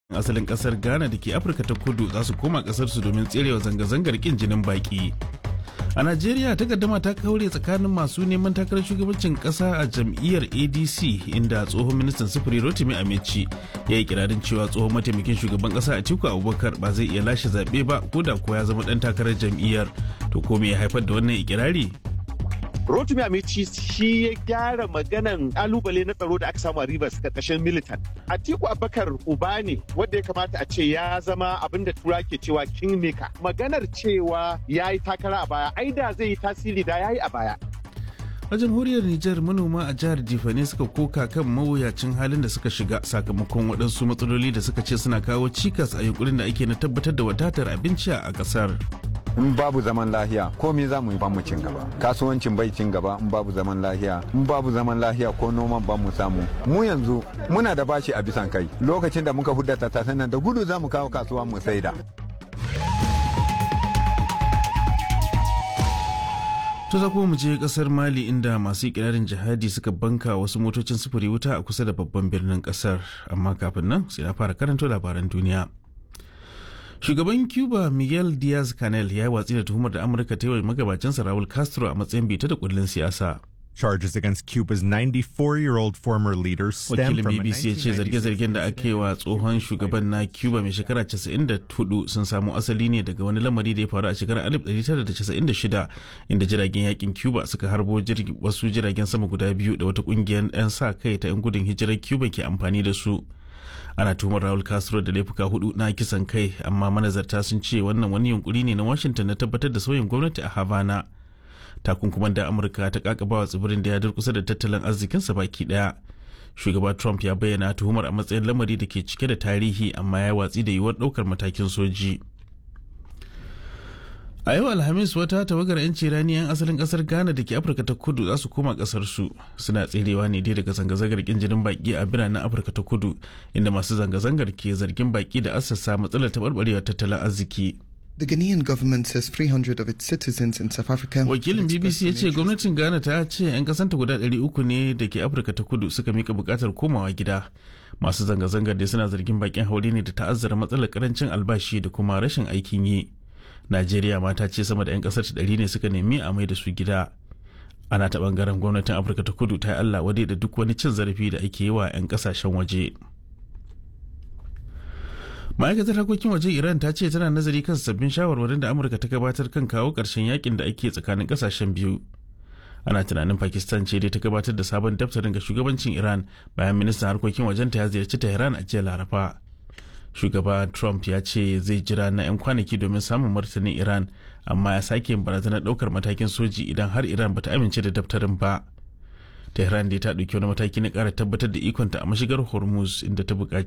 asalin kasar Ghana da ke Afirka ta kudu za su koma kasarsu domin tserewa zanga-zangar kin jinin baki. A Najeriya takaddama ta kaure tsakanin masu neman takarar shugabancin kasa a jam'iyyar ADC inda tsohon ministan sufuri Rotimi Amechi ya yi kirarin cewa tsohon mataimakin shugaban kasa Atiku Abubakar ba zai iya lashe zaɓe ba ko da ko ya zama ɗan takarar jam'iyyar. To ko me ya haifar da wannan ikirari? Rotimi Amici shi ya gyara maganan kalubale na tsaro da aka samu a Rivers karkashin militant. Atiku Abubakar uba ne wanda ya kamata a ce ya zama abin da tura ke cewa kingmaker. Maganar cewa ya yi takara a baya, ai da zai yi tasiri da ya yi a baya. A jamhuriyar Nijar manoma a jihar Difane suka koka kan mawuyacin halin da suka shiga sakamakon waɗansu matsaloli da suka ce suna kawo cikas a yunkurin da ake na tabbatar da wadatar abinci a ƙasar. In babu zaman lahiya komai za mu yi ba mu cin gaba, kasuwancin bai cin gaba in babu zaman lahiya, ko noman ba mu samu. Mu yanzu muna da bashi a bisan kai, lokacin da muka hudda tattasan nan da gudu za mu kawo kasuwa mu saida. To za kuma mu je kasar Mali inda masu ikirarin jihadi suka banka wasu motocin sufuri wuta a kusa da babban birnin kasar, amma kafin nan sai na fara karanto labaran duniya. Shugaban Cuba Miguel Diaz-Canel ya yi watsi da tuhumar da Amurka ta yi wa magabacinsa Raul Castro a matsayin bita da kullun siyasa. Charges against Cuba's 94-year-old former leader stem Wakilin from a BBC ya ce zarge-zargen da aka yi wa tsohon shugaban na Cuba mai shekara 94 sun samu asali ne daga wani lamari da ya faru a shekarar 1996 inda jiragen yakin Cuba suka harbo wasu jiragen sama guda biyu da wata kungiyar 'yan sa kai ta 'yan gudun hijirar Cuba ke amfani da su. Ana tuhumar Raul Castro da laifuka 4 na kisan kai, amma manazarta sun ce wannan wani yunkuri ne na Washington na tabbatar da sauyin gwamnati a Havana. Takunkuman da Amurka ta kakabawa tsibirin da ya durkusa da tattalin arzikinsa baki daya. Shugaba Trump ya bayyana tuhumar a matsayin lamari da ke cike da tarihi, amma ya watsi da yiwuwar daukar matakin soji. A yau Alhamis wata tawagar 'yanci rani 'yan asalin kasar Ghana da ke Afirka ta kudu za su koma kasar su. Suna tserewa ne dai daga zanga-zangar kin jinin baki a biranen Afirka ta kudu, inda masu zanga-zangar ke zargin baki da assasa matsalar taɓarɓarewar tattalin arziki. The Ghanaian government says 300 of its citizens in South Africa. Wakilin BBC ya ce gwamnatin Ghana ta ce 'yan kasanta guda 300 ne da ke Afirka ta kudu suka mika bukatar komawa gida. Masu zanga-zangar dai suna zargin bakin haure ne da ta'azzara matsalar karancin albashi da kuma rashin aikin yi. Najeriya ma ta ce sama da 'yan kasar 100 ne suka nemi a mai da su gida. Ana ta bangaren gwamnatin Afirka ta kudu ta yi Allah wadai da duk wani cin zarafi da ake yi wa 'yan kasashen waje. Ma'aikatar harkokin waje Iran ta ce tana nazari kan sabbin shawarwarin da Amurka ta gabatar kan kawo ƙarshen yakin da ake tsakanin kasashen biyu. Ana tunanin Pakistan ce dai ta gabatar da sabon daftarin ga shugabancin Iran bayan ministan harkokin wajenta ya ziyarci Tehran a jiya Laraba. Shugaba Trump ya ce zai jira na 'yan kwanaki domin samun martanin Iran, amma ya sake barazanar ɗaukar matakin soji idan har Iran bata amince da daftarin ba. Tehran dai ta ɗauki wani mataki na ƙara tabbatar da ikonta a mashigar Hormuz, inda ta buƙaci